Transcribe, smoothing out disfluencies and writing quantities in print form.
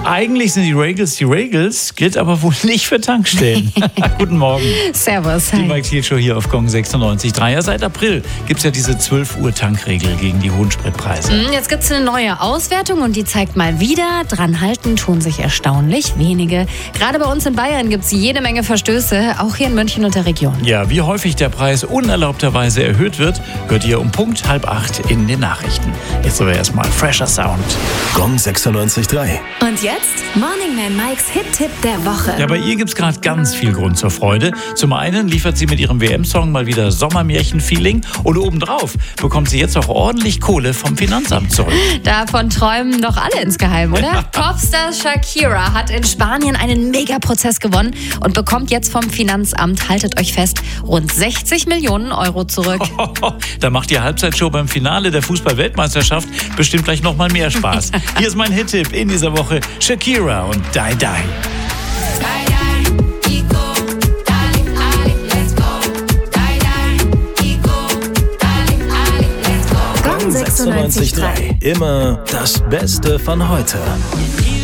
Eigentlich sind die Regals, gilt aber wohl nicht für Tankstellen. Guten Morgen. Servus. Die Mike Thiel Show hier auf Gong 96.3. Ja, seit April gibt es ja diese 12 Uhr Tankregel gegen die hohen Spritpreise. Jetzt gibt es eine neue Auswertung und die zeigt mal wieder, dran halten tun sich erstaunlich wenige. Gerade bei uns in Bayern gibt es jede Menge Verstöße, auch hier in München und der Region. Ja, wie häufig der Preis unerlaubterweise erhöht wird, hört ihr um Punkt 7:30 in den Nachrichten. Jetzt aber erstmal fresher Sound. Gong 96.3. Und jetzt Morning Man Mikes Hit-Tipp der Woche. Ja, bei ihr gibt's gerade ganz viel Grund zur Freude. Zum einen liefert sie mit ihrem WM-Song mal wieder Sommermärchen-Feeling und obendrauf bekommt sie jetzt auch ordentlich Kohle vom Finanzamt zurück. Davon träumen doch alle insgeheim, oder? Popstar Shakira hat in Spanien einen Megaprozess gewonnen und bekommt jetzt vom Finanzamt, haltet euch fest, rund 60 Millionen Euro zurück. Da macht die Halbzeitshow beim Finale der Fußball-Weltmeisterschaft bestimmt gleich noch mal mehr Spaß. Hier ist mein Hit-Tipp in dieser Woche: Shakira und Die Die. 96.3. Immer das Beste von heute.